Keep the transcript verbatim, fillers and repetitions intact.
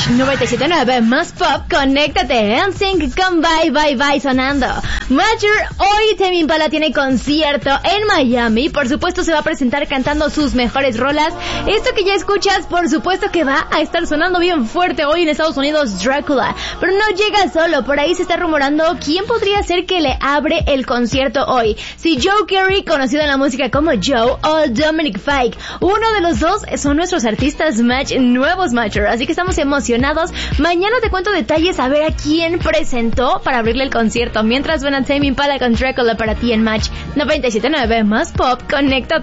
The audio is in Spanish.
Match noventa y siete punto nueve Más Pop, conéctate. N Sync con Bye Bye Bye sonando. Matcher, hoy Tame Impala tiene concierto en Miami. Por supuesto se va a presentar cantando sus mejores rolas. Esto que ya escuchas, por supuesto que va a estar sonando bien fuerte hoy en Estados Unidos, Dracula. Pero no llega solo, por ahí se está rumorando quién podría ser que le abre el concierto hoy. Si Joe Carey, conocido en la música como Joe, o Dominic Fike. Uno de los dos son nuestros artistas Match, nuevos Matcher, así que estamos emocionados. Mañana te cuento detalles a ver a quién presentó para abrirle el concierto. Mientras ven a Tame Impala con Dracula para ti en Match noventa y siete punto nueve Más Pop, conéctate.